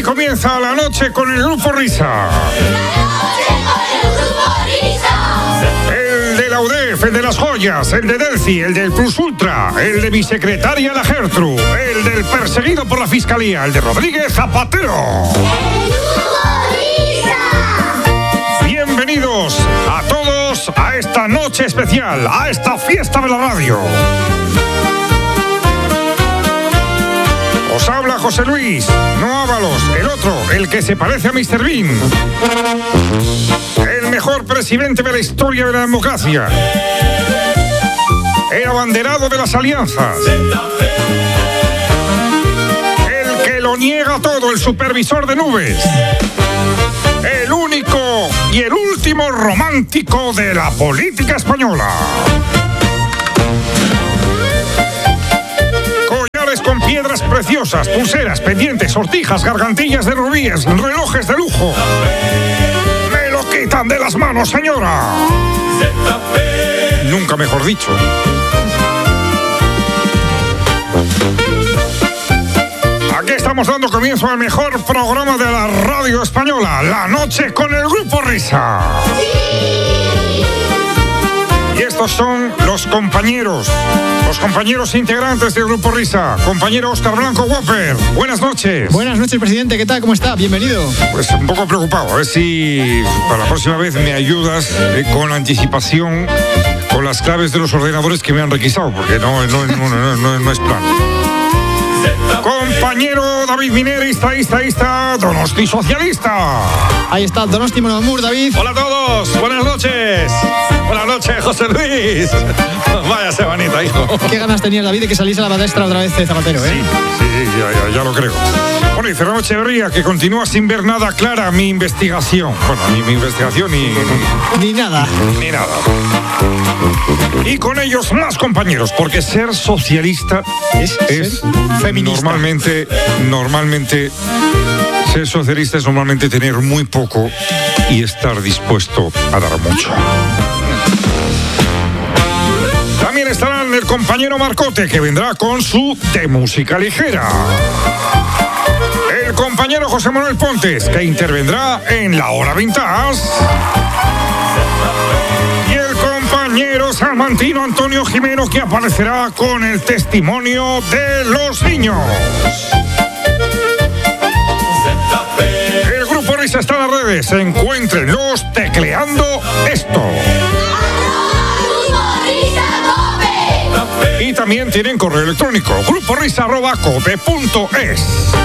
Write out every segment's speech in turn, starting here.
comienza la noche con el Grupo Risa. El de la UDEF, el de las joyas, el de Delphi, el del Plus Ultra, el de mi secretaria la Gertrude, el del perseguido por la fiscalía, el de Rodríguez Zapatero. Bienvenidos a todos a esta noche especial, a esta fiesta de la radio. Os habla José Luis, no Ábalos, el otro, el que se parece a Mr. Bean. El mejor presidente de la historia de la democracia. El abanderado de las alianzas. El que lo niega todo, el supervisor de nubes. El único y el último romántico de la política española. Con piedras preciosas, pulseras, pendientes, sortijas, gargantillas de rubíes, relojes de lujo. ¡Me lo quitan de las manos, señora! Nunca mejor dicho. Aquí estamos dando comienzo al mejor programa de la radio española, La Noche con el Grupo Risa. Y estos son los compañeros integrantes del Grupo Risa. Compañero Óscar Blanco Whopper, buenas noches. Buenas noches, presidente, ¿qué tal? ¿Cómo está? Bienvenido. Pues un poco preocupado, a ver si para la próxima vez me ayudas con anticipación con las claves de los ordenadores que me han requisado, porque no es plan. Compañero David Miner, está Donosti socialista. Ahí está Donosti Monomur, David. Hola a todos, buenas noches. Buenas noches, José Luis. Vaya semanita, hijo. Qué ganas tenías, David, de que saliese a la palestra otra vez de Zapatero, ¿eh? Sí, ya lo creo. Bueno, y Fernando Echeverría, que continúa sin ver nada clara mi investigación. Bueno, mi investigación Ni nada. Ni nada. Y con ellos más compañeros, porque ser socialista es feminista. Normalmente ser socialista es normalmente tener muy poco y estar dispuesto a dar mucho. También estarán el compañero Marcote, que vendrá con su de música ligera. El compañero José Manuel Pontes, que intervendrá en la hora vintage. Y el compañero salmantino Antonio Jimeno, que aparecerá con el testimonio de los niños. El Grupo Risa está en las redes. Encuéntrenlos tecleando esto. Y también tienen correo electrónico, gruporisa@cope.es.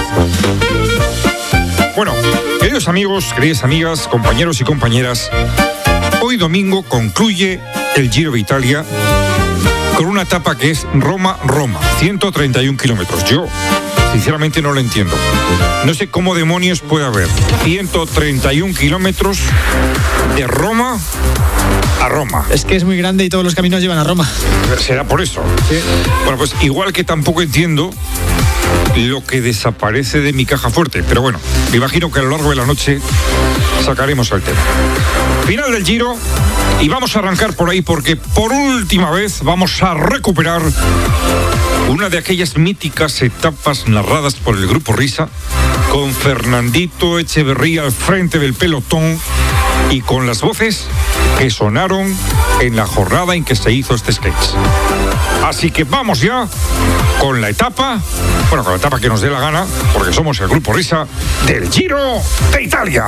Bueno, queridos amigos, queridas amigas, compañeros y compañeras, hoy domingo concluye el Giro de Italia con una etapa que es Roma-Roma, 131 kilómetros. Yo, sinceramente, no lo entiendo. No sé cómo demonios puede haber 131 kilómetros de Roma a Roma. Es que es muy grande y todos los caminos llevan a Roma. ¿Será por eso? Sí. Bueno, pues igual que tampoco entiendo lo que desaparece de mi caja fuerte. Pero bueno, me imagino que a lo largo de la noche sacaremos el tema. Final del Giro. Y vamos a arrancar por ahí porque por última vez vamos a recuperar una de aquellas míticas etapas narradas por el Grupo Risa, con Fernandito Echeverría al frente del pelotón y con las voces que sonaron en la jornada en que se hizo este sketch. Así que vamos ya con la etapa que nos dé la gana, porque somos el Grupo Risa del Giro de Italia.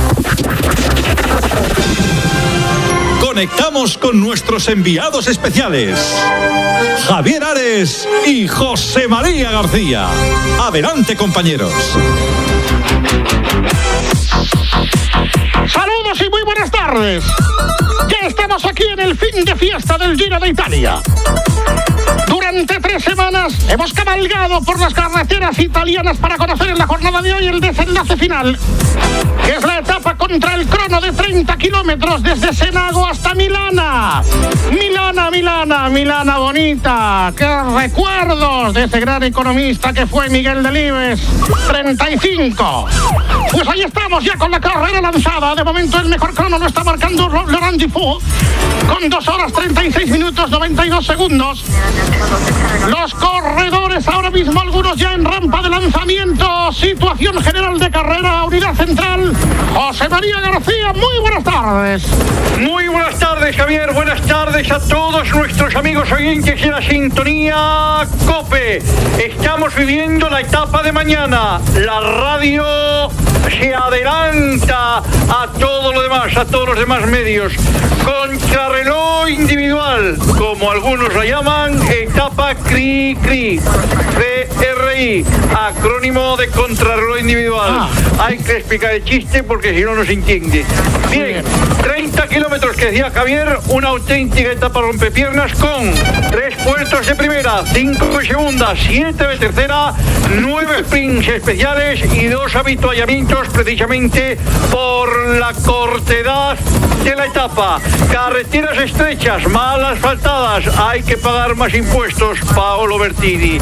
Conectamos con nuestros enviados especiales, Javier Ares y José María García. Adelante, compañeros. Saludos y muy buenas tardes. Ya estamos aquí en el fin de fiesta del Giro de Italia. Durante 3 semanas hemos cabalgado por las carreteras italianas para conocer en la jornada de hoy el desenlace final, que es la etapa contra el crono de 30 kilómetros desde Senago hasta Milana. Milana bonita. ¡Qué recuerdos de ese gran economista que fue Miguel Delibes! 35. Pues ahí estamos ya con la carrera lanzada. De momento el mejor crono lo está marcando Laurent Dupont, con 2 horas 36 minutos 92 segundos. Los corredores ahora mismo mismo algunos ya en rampa de lanzamiento. Situación general de carrera, unidad central. José María García, muy buenas tardes. Muy buenas tardes, Javier. Buenas tardes a todos nuestros amigos oyentes de la sintonía COPE. Estamos viviendo la etapa de mañana. La radio se adelanta a todo lo demás, a todos los demás medios. Contrarreloj individual, como algunos la llaman, etapa CRI, CRI, acrónimo de contrarreloj individual. Hay que explicar el chiste porque si no, no se entiende. Bien, 30 kilómetros que decía Javier, una auténtica etapa rompepiernas con 3 puestos de primera, 5 de segunda, 7 de tercera, 9 sprints especiales y 2 avituallamientos precisamente por la cortedad de la etapa. Carreteras estrechas, mal asfaltadas, hay que pagar más impuestos, Paolo Bertini.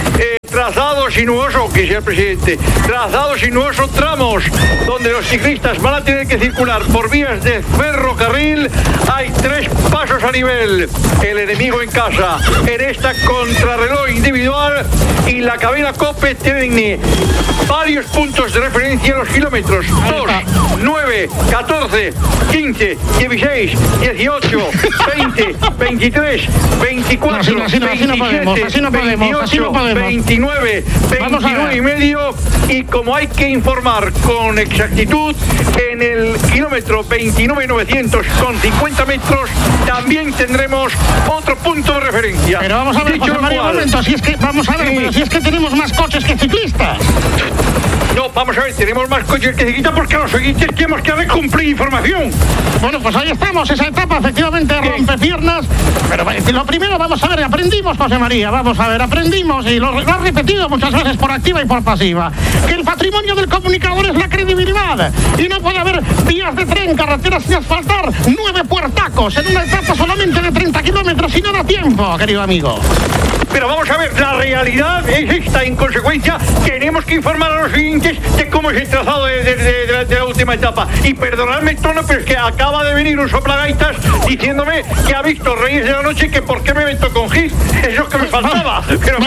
Trazado sinuoso, que sea el presidente, trazado sinuoso, tramos donde los ciclistas van a tener que circular por vías de ferrocarril. Hay 3 pasos a nivel, el enemigo en casa en esta contrarreloj individual, y la cabina COPE tiene varios puntos de referencia en los kilómetros 2, 9, 14, 15, 16, 18, 20, 23, 24, 27, 28, 29, 29 y medio. Y como hay que informar con exactitud, en el kilómetro 29.900 con 50 metros también tendremos otro punto de referencia. Pero vamos a ver, José María, un momento, si es que, vamos a ver, pero si es que tenemos más coches que ciclistas. No, vamos a ver, tenemos más coches que ciclistas porque los oyentes tenemos que cumplir información. Bueno, pues ahí estamos, esa etapa efectivamente rompe piernas. Pero lo primero, vamos a ver, aprendimos, José María, vamos a ver, aprendimos, y lo has repetido muchas veces por activa y por pasiva, que el patrimonio del comunicador es la credibilidad, y no puede haber vías de tren, carreteras sin asfaltar, 9 puertacos en una etapa solamente de 30 kilómetros y no da tiempo, querido amigo. Pero vamos a ver, la realidad es esta. En consecuencia, tenemos que informar a los oyentes de cómo es el trazado de la última etapa. Y perdonadme el tono, pero es que acaba de venir un soplagaitas diciéndome que ha visto Reyes de la Noche, que por qué me meto con Gis. Eso es que me faltaba. Pero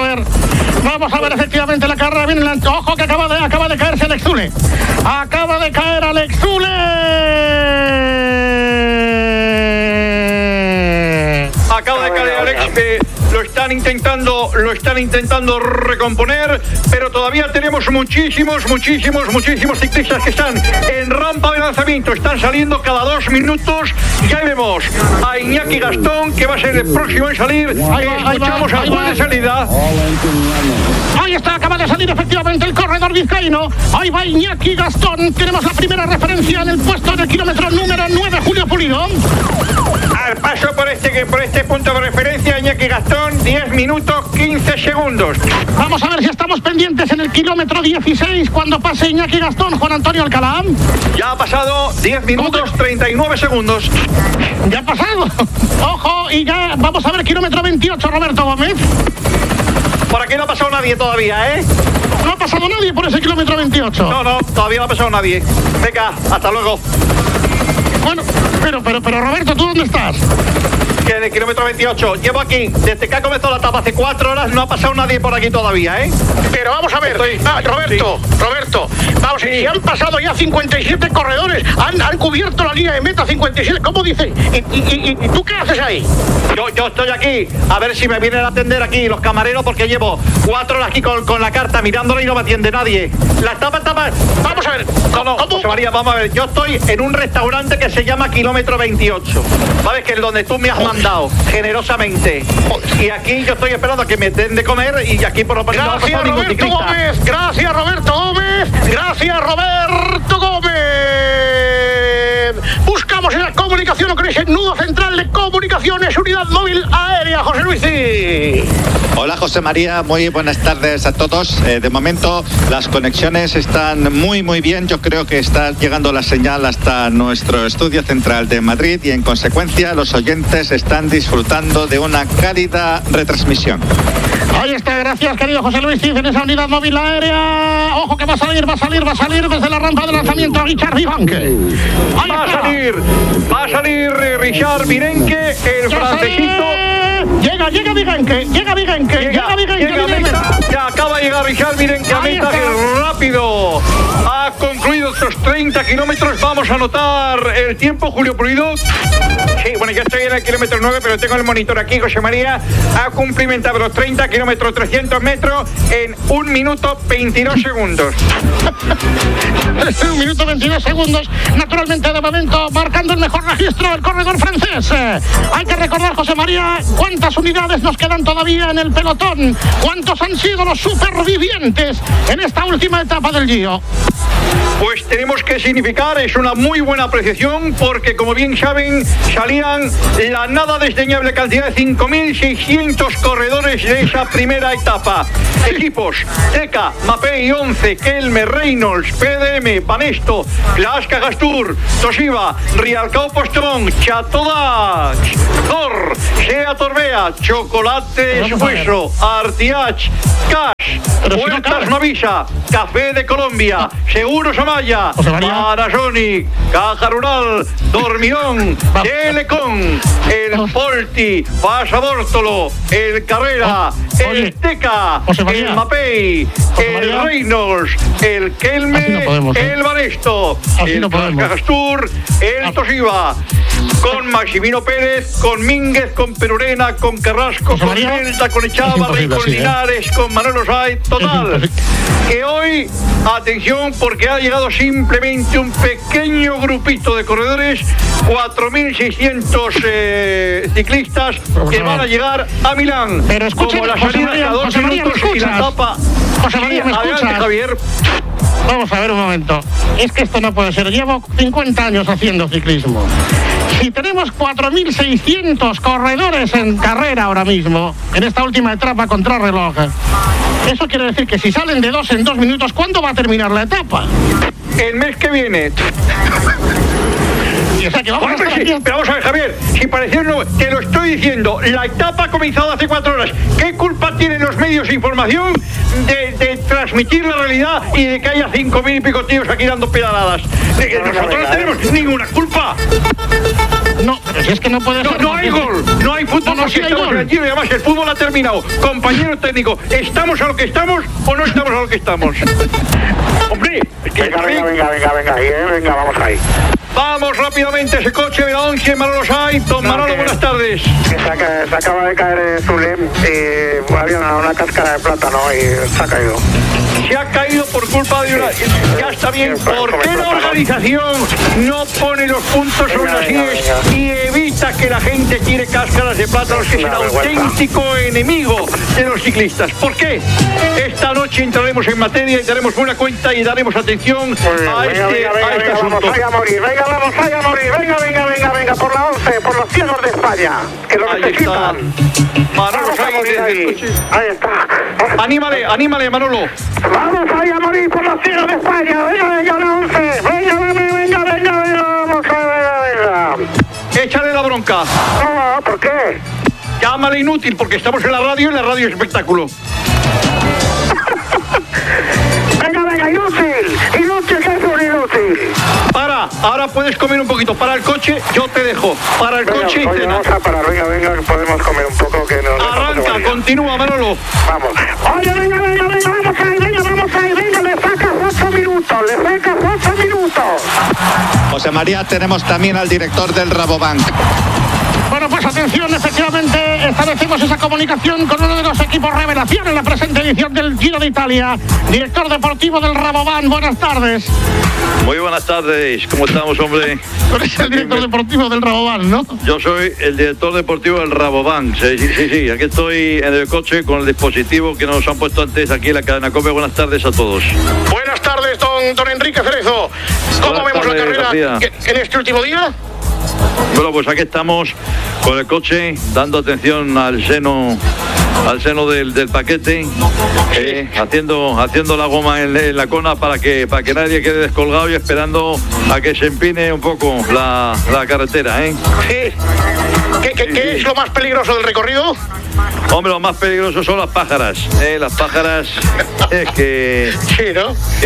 vamos a ver efectivamente la carrera. Viene ojo, que acaba de caerse Alex Zule. Acaba de caer Alex Zule. Acaba de caer Alex. Lo están intentando recomponer, pero todavía tenemos muchísimos ciclistas que están en rampa de lanzamiento. Están saliendo cada 2 minutos. Ya vemos a Iñaki Gastón, que va a ser el próximo en salir. Escuchamos al juez de salida. Ahí está, acaba de salir efectivamente el corredor vizcaíno. Ahí va Iñaki Gastón. Tenemos la primera referencia en el puesto del kilómetro número 9, Julio Pulido. Al paso por este punto de referencia, Iñaki Gastón, 10 minutos 15 segundos. Vamos a ver si estamos pendientes en el kilómetro 16 cuando pase Iñaki Gastón, Juan Antonio Alcalá. Ya ha pasado 10 minutos 39 segundos. Ya ha pasado. Ojo, y ya vamos a ver kilómetro 28, Roberto Gómez. Por aquí no ha pasado nadie todavía, ¿eh? No ha pasado nadie por ese kilómetro 28. No, todavía no ha pasado nadie. Venga, hasta luego. Bueno, pero Roberto, ¿tú dónde estás? Que en el kilómetro 28, llevo aquí, desde que ha comenzado la etapa hace 4 horas, no ha pasado nadie por aquí todavía, ¿eh? Pero vamos a ver, Roberto, vamos, si han pasado ya 57 corredores, han cubierto la línea de meta 57, ¿cómo dice? ¿Y tú qué haces ahí? Yo estoy aquí, a ver si me vienen a atender aquí los camareros, porque llevo 4 horas aquí con la carta mirándola y no me atiende nadie. La etapa, vamos a ver. No, José María, vamos a ver, yo estoy en un restaurante que se llama Kilómetro 28, ¿sabes? Que es donde tú me has mandado generosamente, y aquí yo estoy esperando a que me den de comer, y aquí por lo menos no ha pasado ningún ciclista. Gracias Roberto Gómez. Buscamos en la comunicación con ese nudo central de comunicaciones, unidad móvil aérea, José Luis. Hola José María, muy buenas tardes a todos. De momento las conexiones están muy bien. Yo creo que está llegando la señal hasta nuestro estudio central de Madrid, y en consecuencia los oyentes están disfrutando de una cálida retransmisión. Ahí está, gracias querido José Luis Cid, en esa unidad móvil aérea. Ojo que va a salir desde la rampa de lanzamiento Richard Virenque. Va a salir Richard Virenque, el francesito. Llega Virenque. Acaba de llegar Richard, miren que a meta, que rápido. Ha concluido estos 30 kilómetros. Vamos a anotar el tiempo, Julio Pulido. Sí, bueno, ya estoy en el kilómetro 9, pero tengo el monitor aquí. José María ha cumplimentado los 30 kilómetros, 300 metros en 1 minuto 22 segundos. 1 minuto 22 segundos. Naturalmente, de momento, marcando el mejor registro el corredor francés. Hay que recordar, José María, cuántas unidades nos quedan todavía en el pelotón. Cuántos han sido los supervivientes en esta última etapa del Giro. Pues tenemos que significar, es una muy buena apreciación, porque como bien saben, salían la nada desdeñable cantidad de 5.600 corredores de esa primera etapa. Equipos: Teca, Mapei, 11, Kelme, Reynolds, PDM, Banesto, Glaska Gastur, Toshiba, Rialcao Postrón, Chatodax, Thor, Sea Torbea, Chocolate Esfuerzo, Artiach, Cash, Vueltas Mavisa, Café de Colombia, Seguros Amaya, Panasonic, Caja Rural, Dormidón, Telecom, el Polti, Pasa Bórtolo, el Carrera, el Teca, el Mapei, el Reynolds, el Kelme, el Banesto, el Gastur, el Toshiba, con Maximino Pérez, con Mínguez, con Perurena, con Carrasco, con Delta, con Echávarri, con Linares, con Manolo Saiz. Total, que hoy, atención, porque ha llegado simplemente un pequeño grupito de corredores, 4.600 ciclistas que van a llegar a Milán. Pero escuchen, como la salida a 2 minutos y la etapa. José María, ¿me escuchas? Javier. Vamos a ver un momento. Es que esto no puede ser. Llevo 50 años haciendo ciclismo. Si tenemos 4.600 corredores en carrera ahora mismo, en esta última etapa contrarreloj, eso quiere decir que si salen de 2 en 2 minutos, ¿cuándo va a terminar la etapa? El mes que viene. O sea, que vamos a estar aquí. Pero vamos a ver, Javier, si pareciera, no, te lo estoy diciendo, la etapa ha comenzado hace 4 horas. ¿Qué culpa tienen los medios de información de transmitir la realidad y de que haya 5.000 y pico tíos aquí dando pedaladas? Nosotros no tenemos ninguna culpa. No, pero si es que no puede ser. No hay gol, no hay fútbol, porque estamos en el Giro y además el fútbol ha terminado. Compañero técnico, ¿estamos a lo que estamos o no estamos a lo que estamos? Hombre, venga, vamos ahí. Vamos rápidamente, ese coche de la 11, Manolo Saiz. Don Manolo, buenas tardes. Se acaba de caer Zulem y había una cáscara de plátano y se ha caído. Se ha caído por culpa de una... Ya está bien, ¿por qué la organización no pone los puntos sobre las IES y evita que la gente tire cáscaras de plátanos, que es el auténtico enemigo de los ciclistas? ¿Por qué? Esta noche entraremos en materia y daremos buena cuenta y daremos atención a este asunto. Vamos a morir, venga, por la 11, por los ciegos de España, que lo necesitan. Manolo Saiz, ahí está. Anímale, Manolo. Vamos ahí a morir por los ciegos de España. Venga, la 11. Venga, vamos a ver. Échale la bronca. No, ¿por qué? Llámale inútil, porque estamos en la radio y la radio es espectáculo. Venga, inútil, que es un inútil. Ahora puedes comer un poquito. Para el coche, yo te dejo. Para el coche y cena. Vamos a parar, venga, que podemos comer un poco. Que nos arranca, continúa, Manolo. Vamos. Oye, venga, vamos ahí, le sacas 8 minutos. José María, tenemos también al director del Rabobank. Bueno, pues atención, efectivamente establecemos esa comunicación con uno de los equipos revelación en la presente edición del Giro de Italia, director deportivo del Rabobank. Buenas tardes. Muy buenas tardes, ¿cómo estamos, hombre? Tú eres el director deportivo del Rabobank, ¿no? Yo soy el director deportivo del Rabobank, sí, aquí estoy en el coche con el dispositivo que nos han puesto antes aquí en la cadena COPE. Buenas tardes a todos. Buenas tardes, don Enrique Cerezo. ¿Cómo vemos la carrera en este último día? Bueno, pues aquí estamos con el coche dando atención al seno del paquete, haciendo la goma en la cona para que nadie quede descolgado y esperando a que se empine un poco la carretera, Sí. ¿Qué es lo más peligroso del recorrido? Hombre, lo más peligroso son las pájaras. Las pájaras que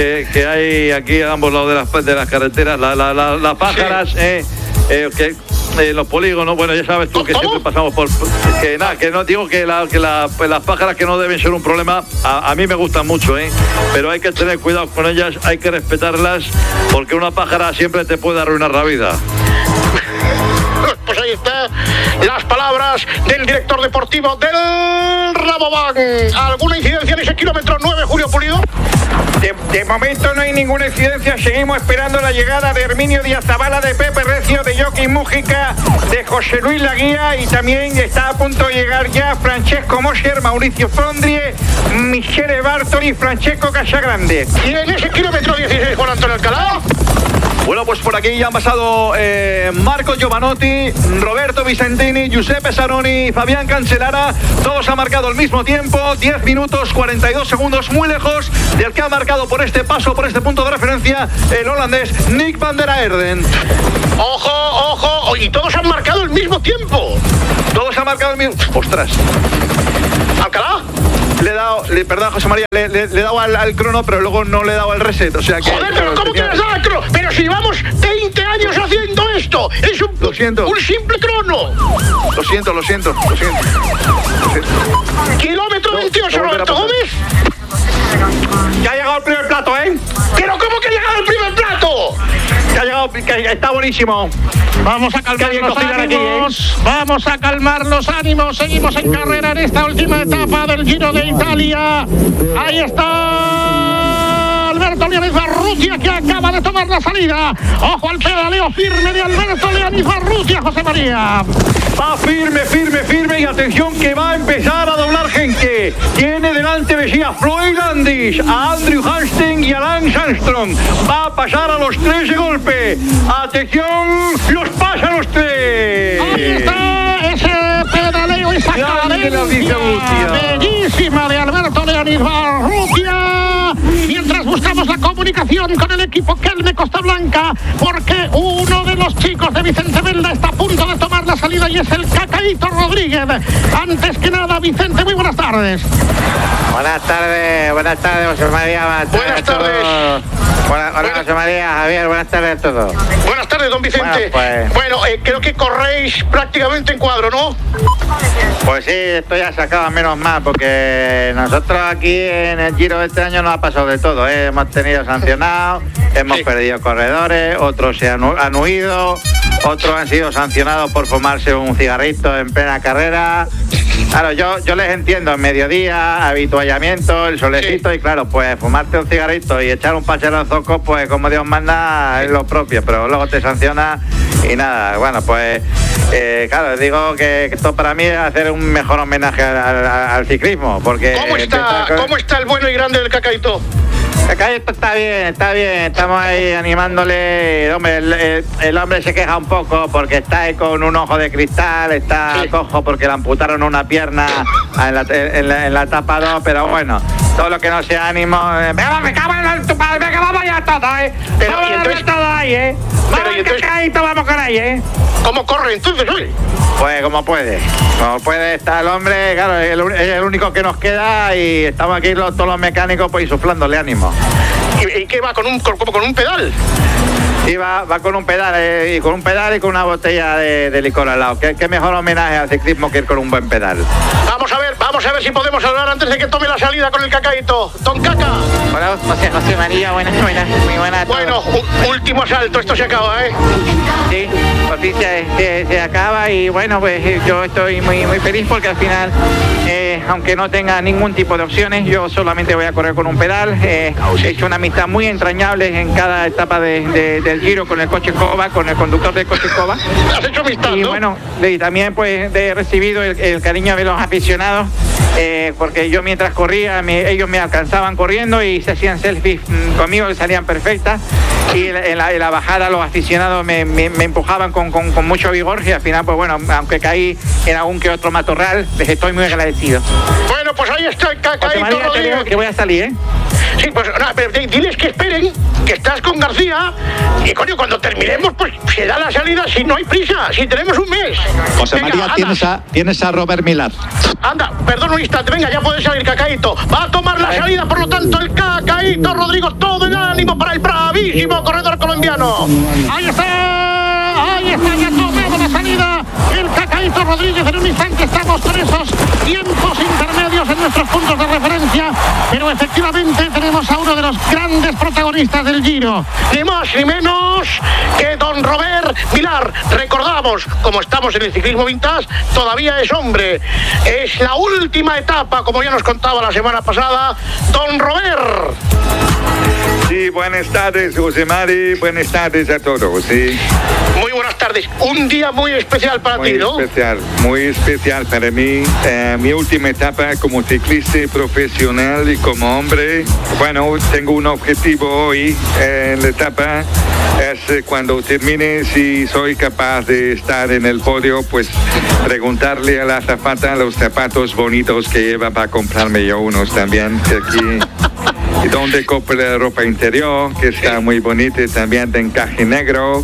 hay aquí a ambos lados de las carreteras. Las pájaras, que los polígonos. Bueno, ya sabes tú que siempre pasamos por... Que no digo que las pájaras que no deben ser un problema, a mí me gustan mucho, pero hay que tener cuidado con ellas, hay que respetarlas, porque una pájara siempre te puede arruinar la vida. Pues ahí está las palabras del director deportivo del Rabobank. ¿Alguna incidencia en ese kilómetro 9, Julio Pulido? De momento no hay ninguna incidencia. Seguimos esperando la llegada de Herminio Díaz Zabala, de Pepe Recio, de Joaquín Mújica, de José Luis Laguía, y también está a punto de llegar ya Francesco Mosher, Mauricio Fondrie, Michele Bartoli y Francesco Casagrande. ¿Y en ese kilómetro 16, Juan Antonio Alcalá? Bueno, pues por aquí ya han pasado Marco Giovanotti, Roberto Vicentini, Giuseppe Saroni, Fabián Cancellara. Todos han marcado al mismo tiempo, 10 minutos 42 segundos, muy lejos del que ha marcado por este paso, por este punto de referencia, el holandés Nick van der Aerden. ¡Ojo! Y todos han marcado el mismo tiempo. Todos han marcado el mismo... ¡Ostras! ¿Alcalá? Perdón, José María, le he dado al crono, pero luego no le he dado al reset, o sea que... Joder, pero ¿cómo que le has dado al crono? Pero si llevamos 20 años haciendo esto, es Lo siento. un simple crono. Lo siento. Kilómetro 28, Roberto Gómez. Ya ha llegado el primer plato, ¿Pero cómo que ha llegado el primer plato? Ya ha llegado, que está buenísimo. Vamos a calmar los ánimos. Vamos a calmar los ánimos. Seguimos en carrera en esta última etapa del Giro de Italia. Ahí está Alberto Leonis Barrutia, que acaba de tomar la salida. Ojo al pedaleo firme de Alberto Leonis Barrutia, José María. Va firme y atención que va a empezar a doblar gente. Tiene delante de sí a Floyd Landis, a Andrew Hastings y a Lance Armstrong. Va a pasar a los 3 de golpe. Atención, los pasa a los 3. Ahí está ese pedaleo, esa cadencia bellísima de Alberto Leonis Barrutia. Mientras buscamos la comunicación con el equipo Kelme Costa Blanca, porque uno de los chicos de Vicente Velda está a punto de tomar la salida y es el Cacaíto Rodríguez. Antes que nada, Vicente, muy buenas tardes. Buenas tardes, José María. Buenas tardes. Hola, José María, Javier, buenas tardes a todos. Buenas tardes, don Vicente. Bueno, creo que corréis prácticamente en cuadro, ¿no? Pues sí, esto ya se acaba menos mal, porque nosotros aquí en el Giro de este año nos ha pasado de todo, ¿eh? Hemos tenido sancionados, hemos perdido corredores, otros se han huido, otros han sido sancionados por fumarse un cigarrito en plena carrera. Claro, yo les entiendo, en mediodía, habituallamiento, el solecito, y claro, pues fumarte un cigarrito y echar un pachero en zoco, pues como Dios manda, es lo propio, pero luego te sanciona y nada. Bueno, pues claro, digo que esto para mí es hacer un mejor homenaje al ciclismo, porque... ¿Cómo está el bueno y grande del Cacaíto? Cacaíto está bien, estamos ahí animándole. Hombre, el hombre se queja un poco porque está ahí con un ojo de cristal, está cojo porque le amputaron una pierna en la etapa 2, pero bueno, todo lo que no sea ánimo... me cago en tu padre, venga, vamos ya todo, Pero y entonces... todo ahí, Vamos, Cacaíto, vamos con ahí, ¿Cómo corre entonces hoy? Pues como puede está el hombre, claro, es el único que nos queda y estamos aquí todos los mecánicos pues insuflándole ánimo. ¿Y qué va? ¿Con un pedal? Sí, va con un pedal y con una botella de licor al lado. ¿Qué mejor homenaje al ciclismo que ir con un buen pedal? Vamos a ver si podemos hablar antes de que tome la salida con el Cacaíto. Don Caca. Hola, José María, buenas, muy buenas. Bueno, último asalto, esto se acaba, ¿eh? Sí, por fin se acaba y bueno, pues yo estoy muy feliz porque al final, aunque no tenga ningún tipo de opciones, yo solamente voy a correr con un pedal. He hecho una amistad muy entrañable en cada etapa del Giro con el coche Cova, con el conductor del coche Cova. ¿Has hecho amistad, y no? Bueno, y también pues he recibido el cariño de los aficionados, porque yo mientras corría, ellos me alcanzaban corriendo y se hacían selfies conmigo que salían perfectas, y en la bajada los aficionados me empujaban con mucho vigor, y al final pues bueno, aunque caí en algún que otro matorral, les estoy muy agradecido. Bueno, pues ahí está el Cacaíto Rodríguez. Que voy a salir, Sí, pues nada, pero diles que esperen, que estás con García y coño, cuando terminemos pues se da la salida, si no hay prisa, si tenemos un mes. José María, tienes a Robert Millar. Anda, perdón un instante, venga, ya puede salir Cacaíto. Va a tomar la salida, por lo tanto el Cacaíto Rodrigo, todo el ánimo para el bravísimo corredor colombiano. Ahí está, ya tomamos la salida Benito Rodríguez. En un instante estamos con esos tiempos intermedios en nuestros puntos de referencia, pero efectivamente tenemos a uno de los grandes protagonistas del Giro, ni más ni menos que don Robert Millar. Recordamos, como estamos en el ciclismo vintage, todavía es hombre. Es la última etapa, como ya nos contaba la semana pasada, don Robert. Sí, buenas tardes, José Mari, buenas tardes a todos, sí. Muy buenas tardes, un día muy especial para ti, ¿no? Muy especial para mí. Mi última etapa como ciclista profesional y como hombre. Bueno, tengo un objetivo hoy en la etapa. Es cuando termine, si soy capaz de estar en el podio, pues preguntarle a la azafata los zapatos bonitos que lleva para comprarme yo unos también, que aquí... Y donde compre la ropa interior, que está muy bonita, también de encaje negro.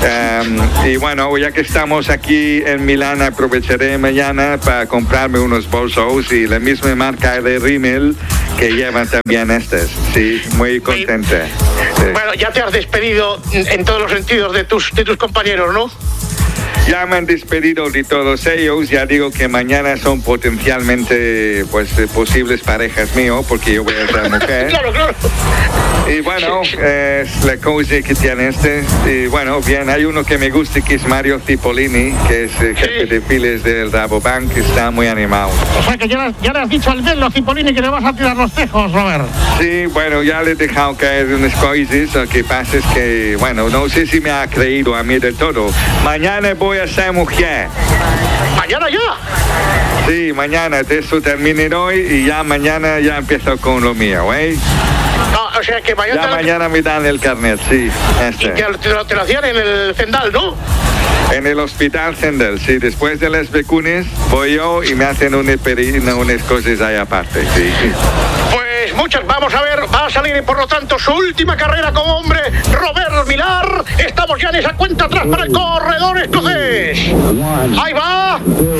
Y bueno, ya que estamos aquí en Milán, aprovecharé mañana para comprarme unos bolsos y la misma marca de Rimmel que llevan también estas. Sí, muy contenta. Bueno, ya te has despedido en todos los sentidos de tus compañeros, ¿no? Ya me han despedido de todos ellos, ya digo que mañana son potencialmente posibles parejas míos, porque yo voy a ser mujer. Claro. Y bueno, es la cosa que tiene y bueno, bien, hay uno que me gusta que es Mario Cipollini, que es jefe de files del Rabobank, que está muy animado. O sea que ya le has dicho al Velo Cipollini que le vas a tirar los tejos, Robert. Sí, bueno, ya le he dejado caer unas cosas, lo que pasa es que, bueno, no sé si me ha creído a mí del todo. Mañana voy a ser mujer. ¿Mañana ya? Sí, mañana, de eso terminé hoy y ya mañana ya empiezo con lo mío, ¿eh? No, o sea que mañana... Ya mañana me dan el carnet, sí. Y te lo hacían en el Zendal, ¿no? En el hospital Zendal, sí. Después de las vacunas voy yo y me hacen unas cosas ahí aparte, sí. Pues muchas, vamos a ver, va a salir por lo tanto su última carrera como hombre, Robert Millar. Estamos ya en esa cuenta atrás para el corredor escocés. Ahí va.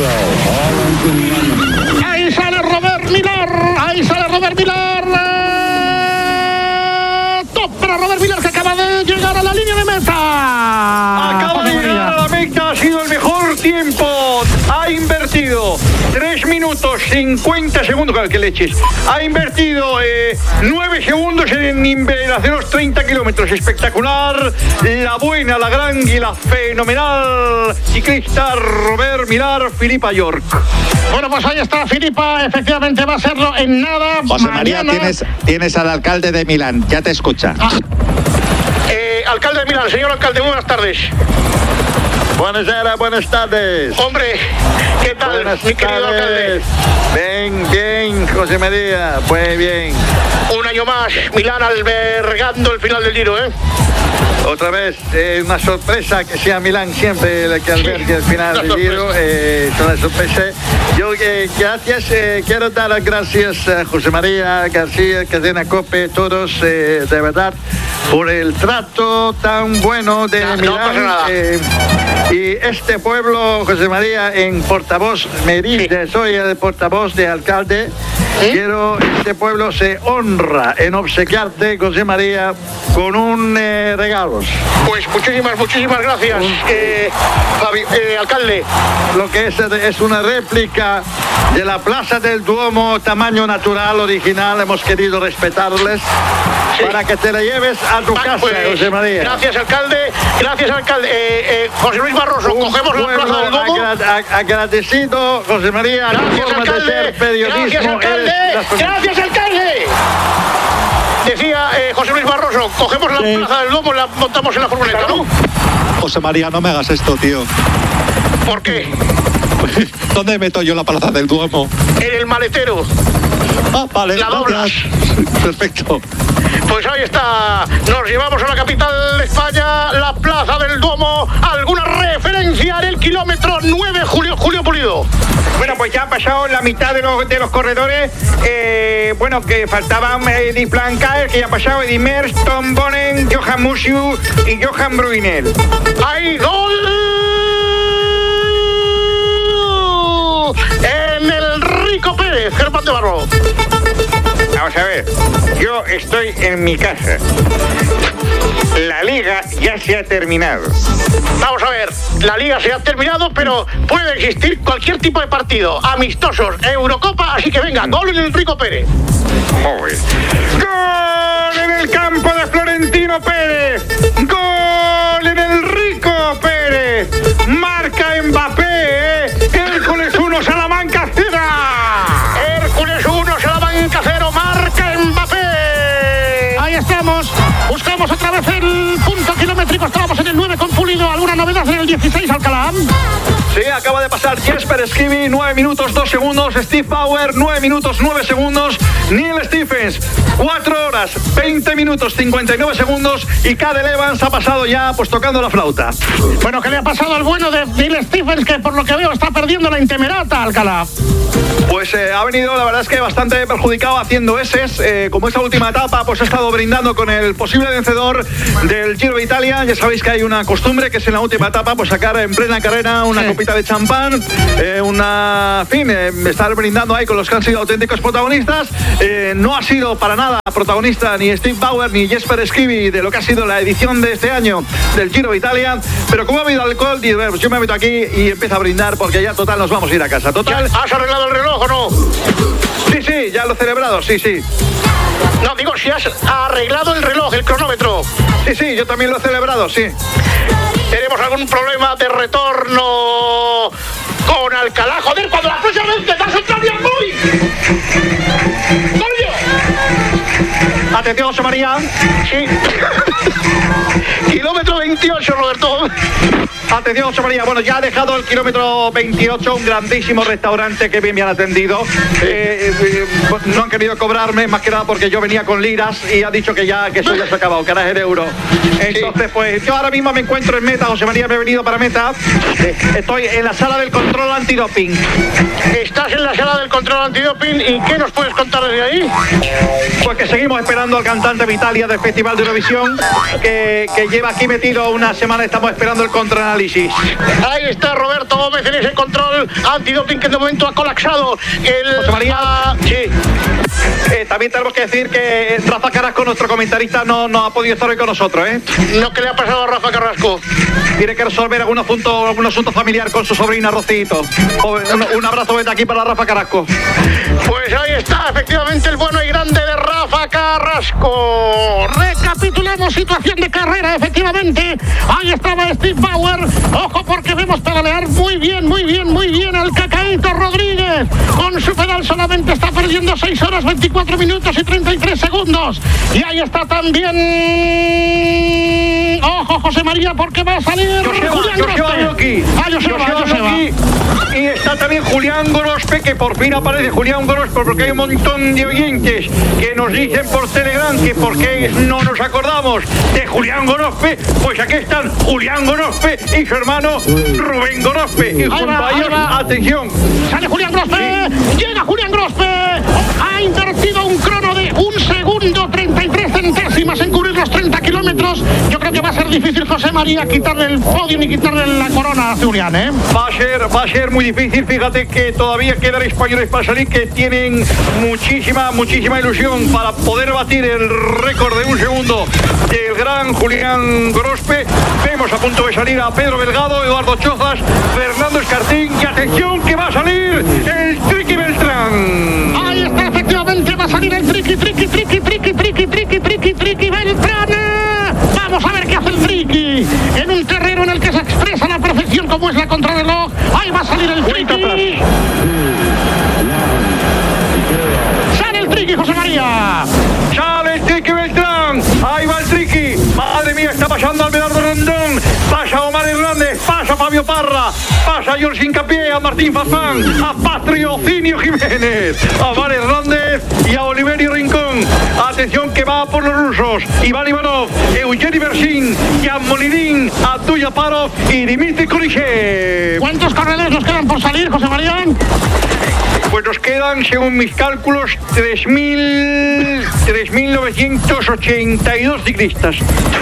Ahí sale Robert Millar. Top para Robert Millar, que acaba de llegar a la línea de meta. Acaba de llegar a la meta, ha sido el mejor tiempo. Ha invertido 3 minutos 50 segundos, claro, que leches. Ha invertido 9 segundos en hacer los 30 kilómetros. Espectacular. La buena, la gran y la fenomenal ciclista Robert Millar, Filipa York. Bueno, pues ahí está Filipa, efectivamente va a serlo en nada. José María, tienes al alcalde de Milán, ya te escucha. Alcalde de Milán, señor alcalde, muy buenas tardes. Buenas tardes. Hombre, ¿qué tal, mi querido alcalde? Bien, José María, pues bien. Un año más, Milán albergando el final del Giro, ¿eh? Otra vez, una sorpresa que sea Milán siempre la que albergue el final del Giro. Es una sorpresa. Yo, gracias, quiero dar las gracias a José María García, Cadena COPE, todos, de verdad, por el trato tan bueno de Milán. No pasa nada. Y este pueblo, José María, en portavoz, me dice, soy el portavoz de alcalde. Quiero, este pueblo se honra en obsequiarte, José María, con un regalo. Pues muchísimas gracias, alcalde. Lo que es una réplica de la Plaza del Duomo, tamaño natural, original. Hemos querido respetarles para que te la lleves a tu casa, pues, José María. Gracias, alcalde. José Luis Barroso, cogemos la Plaza del Duomo. Agradecido, José María. Gracias, alcalde. Gracias, alcalde. Decía José Luis Barroso, cogemos la Plaza del Duomo y la montamos en la furgoneta, ¿no? José María, no me hagas esto, tío. ¿Por qué? ¿Dónde meto yo la Plaza del Duomo? En el maletero. Ah, vale. La doblas. Perfecto. Pues ahí está. Nos llevamos a la capital de España, la Plaza del Duomo. ¿Alguna referencia en el kilómetro 9, Julio Pulido? Bueno, pues ya ha pasado la mitad de los corredores. Bueno, que faltaban Eddy Blanca, que ya ha pasado Eddy Merckx, Tom Bonen, Johan Musiu y Johan Bruyneel. ¡Hay gol! En el Rico Pérez, Germán de Barro. Vamos a ver, yo estoy en mi casa. La liga ya se ha terminado. Vamos a ver, la liga se ha terminado, pero puede existir cualquier tipo de partido. Amistosos, Eurocopa, así que venga, gol en el Rico Pérez. Muy bien. ¡Gol en el campo de Florentino Pérez! ¡Gol en el Rico Pérez! ¡Marca Mbappé! ¡Hércules 1, Salamanca 0! Hércules 1, Salamanca 0, marca Mbappé. Ahí estamos. Buscamos otra vez el punto kilométrico. Estábamos en el 9 con Pulido. ¿Alguna novedad en el 16, Alcalá? Sí, acaba de pasar Jesper Skibby, 9 minutos 2 segundos. Steve Bauer, 9 minutos 9 segundos. Neil Stephens, 4 horas 20 minutos 59 segundos. Y Cadel Evans ha pasado ya pues tocando la flauta. Bueno, ¿qué le ha pasado al bueno de Neil Stephens, que por lo que veo está perdiendo la Intemerata, Alcalá? Pues ha venido, la verdad es que bastante perjudicado haciendo eses. Como esta última etapa, pues ha estado brindando con el posible vencedor del Giro de Italia. Ya sabéis que hay una costumbre que es en la última etapa pues sacar en plena carrera una copita de champán, estar brindando ahí con los que han sido auténticos protagonistas. No ha sido para nada protagonista ni Steve Bauer ni Jesper Skibby de lo que ha sido la edición de este año del Giro de Italia. Pero como ha habido alcohol, pues yo me meto aquí y empiezo a brindar porque ya total nos vamos a ir a casa. Total. ¿Has arreglado el reloj o no? Sí, ya lo he celebrado, sí. No, digo, si has arreglado el reloj, el cronómetro. Sí, yo también lo he celebrado, sí. ¿Tenemos algún problema de retorno con Alcalá? Joder, cuando la próxima vez te das otra vez muy... Atención, José María. Sí. Kilómetro 28, Roberto. Atención, José María. Bueno, ya ha dejado el kilómetro 28, un grandísimo restaurante que bien me han atendido. No han querido cobrarme, más que nada porque yo venía con liras y ha dicho que eso ya se ha acabado, que ahora es de euro. Entonces, pues yo ahora mismo me encuentro en meta, José María, me he venido para meta. Estoy en la sala del control antidoping. Estás en la sala del control antidoping, ¿y qué nos puedes contar desde ahí? Pues que seguimos esperando al cantante Vitalia del Festival de Eurovisión, que lleva aquí metido una semana. Estamos esperando el contraanálisis. Ahí está Roberto Gómez en ese control antidoping que de momento ha colapsado. José María, sí. También tenemos que decir que Rafa Carrasco, nuestro comentarista, no ha podido estar hoy con nosotros, ¿No? ¿Qué le ha pasado a Rafa Carrasco? Tiene que resolver algún asunto familiar con su sobrina Rocito. Un abrazo desde aquí para Rafa Carrasco. Pues ahí está, efectivamente, el bueno y grande de Rafa Carrasco. Recapitulamos situación de carrera, efectivamente. Ahí estaba Steve Bauer. Ojo, porque vemos pedalear muy bien al Cacaíto Rodríguez. Con su pedal solamente está perdiendo 6 horas, 24 minutos y 33 segundos. Y ahí está también... Ojo, José María, porque va a salir Joseba. Y está también Julián Gorospe, que por fin aparece Julián Gorospe, porque hay un montón de oyentes que nos dicen por Telegram que por qué no nos acordamos de Julián Gorospe. Pues aquí están Julián Gorospe y su hermano Rubén Gorospe. Y junto a ellos, atención. Sale Julián Gorospe, llega Julián Gorospe. Ha invertido un crono de 1 segundo 33 centésimas en cubrir los 30 kilómetros. Yo creo que va a ser difícil, José María, quitarle el podio y quitarle la corona a Julián, Va a ser muy difícil. Fíjate que todavía quedan españoles para salir que tienen muchísima ilusión para poder batir el récord de 1 segundo del gran Julián Gorospe. Vemos a punto de salir a Pedro Delgado, Eduardo Chozas, Fernando Escartín, y atención que va a salir el Triqui Beltrán. Ahí está, efectivamente, va a salir el Triqui Beltrán. Vamos a ver qué hace el Triqui en un terreno en el que se expresa a la perfección como es la contrarreloj. Ahí va a salir el Triqui. Sale el Triqui, José María. Sale el Triqui Beltrán. Ahí va el Triqui. Madre mía, está pasando Almedardo Rondón. Pasa Omar Hernández. Pasa Fabio Parra. Pasa George Hincapié, a Martín Fazán, a Patriocinio Jiménez, a Omar Hernández y a Oliverio Rincón. Atención que va por los rusos. Iván Ivanov, Eugeni Bersin, Jan Molidín, Abdul Yaparov y Dimitri Kulishev. ¿Cuántos corredores nos quedan por salir, José María? Pues nos quedan, según mis cálculos, 3.982 ciclistas.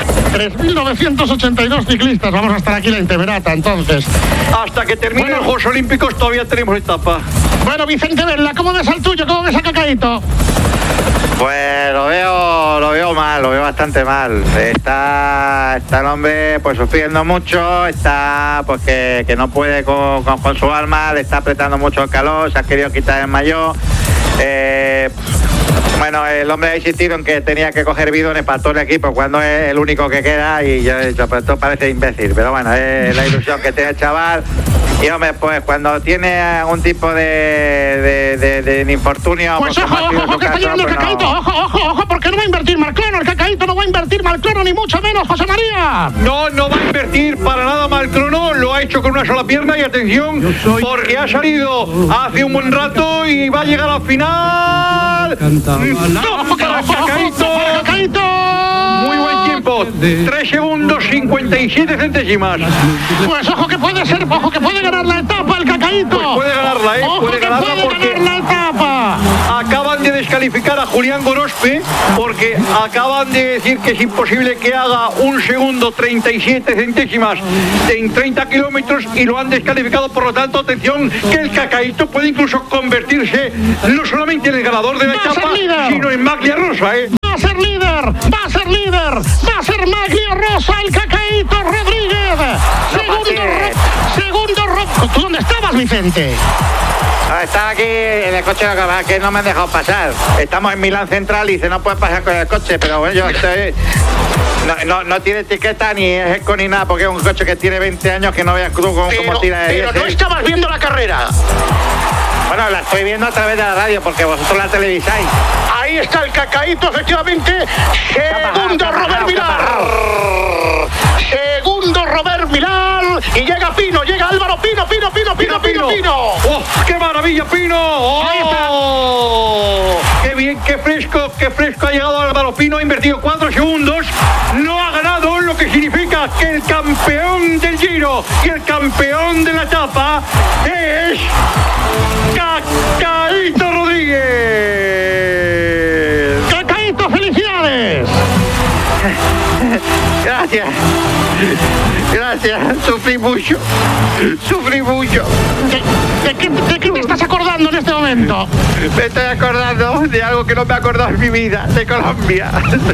3.982 ciclistas. Vamos a estar aquí en la Intemerata, entonces. Hasta que terminen los Juegos Olímpicos todavía tenemos etapa. Bueno, Vicente Vela, ¿cómo ves al tuyo? ¿Cómo ves a Cacaíto? Pues lo veo mal, lo veo bastante mal. Está el hombre pues sufriendo mucho, está pues que no puede con su alma, le está apretando mucho el calor, se ha querido quitar el maillot. Bueno, el hombre ha insistido en que tenía que coger bidones para todo el equipo cuando es el único que queda y yo he dicho, pues esto parece imbécil, pero bueno, es la ilusión que tiene el chaval. Y hombre, pues cuando tiene algún tipo de infortunio... Pues ojo, que está llegando el Cacaíto, ojo, porque no va a invertir Malcrono, el Cacaíto no va a invertir Malcrono, ni mucho menos, José María. No va a invertir para nada Malcrono, lo ha hecho con una sola pierna y atención, porque ha salido hace un buen rato y va a llegar al final. ¡Ojo para Cacaíto! Muy buen tiempo, 3 segundos 57 centésimas. Pues ojo que puede ganar la etapa el Cacaíto. Pues puede ganarla, puede ganarla porque ganar la etapa. Acaban de descalificar a Julián Gorospe porque acaban de decir que es imposible que haga 1 segundo 37 centésimas en 30 kilómetros y lo han descalificado. Por lo tanto, atención, que el Cacaíto puede incluso convertirse no solamente en el ganador de la etapa, sino en Maglia Rosa, Va a ser líder, va a ser Maglia Rosa, el Cacaíto Rodríguez. Segundo, ¿tú dónde estabas, Vicente? Estaba aquí en el coche que no me han dejado pasar. Estamos en Milán Central y dice no puedes pasar con el coche, pero bueno, yo estoy... No tiene etiqueta ni es eco ni nada, porque es un coche que tiene 20 años que no veas tú cómo tira de 10. Pero no estabas viendo la carrera. Bueno, la estoy viendo a través de la radio porque vosotros la televisáis. Ahí está el Cacaíto, efectivamente. Segundo Robert Vilar. Segundo Robert Vilar. Y llega Pino, llega Álvaro Pino. ¡Oh, qué maravilla, Pino! ¡Oh! ¡Qué bien, qué fresco ha llegado Álvaro Pino! Ha invertido 4 segundos. No ha ganado, lo que significa que el campeón del Giro y el campeón de la etapa es Cacaíto Rodríguez. ¡Cacaíto, felicidades! Gracias, sufrí mucho. ¿De qué te estás acordando en este momento? Me estoy acordando de algo que no me he acordado en mi vida, de Colombia.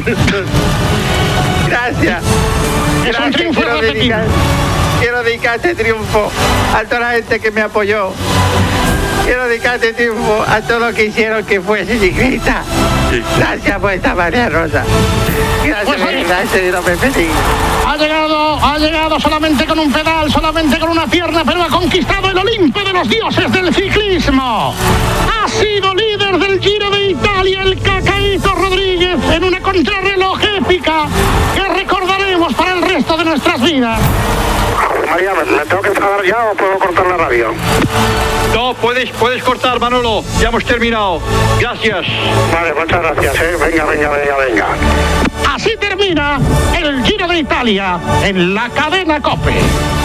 Gracias. Es un triunfo repetido. Quiero dedicar este triunfo a toda la gente que me apoyó. Quiero dedicar este triunfo a todos los que hicieron que fuese ciclista. Gracias por esta María Rosa. Gracias, no me pedí. Ha llegado solamente con un pedal, solamente con una pierna, pero ha conquistado el Olimpo de los dioses del ciclismo. Ha sido líder del Giro de Italia el Cacaíto Rodríguez en una contrarreloj épica que recordaremos para el resto de nuestras vidas. María, ¿me tengo que enfadar ya o puedo cortar la radio? No, puedes cortar, Manolo. Ya hemos terminado. Gracias. Vale, muchas gracias. Venga. Así termina el Giro de Italia en la cadena COPE.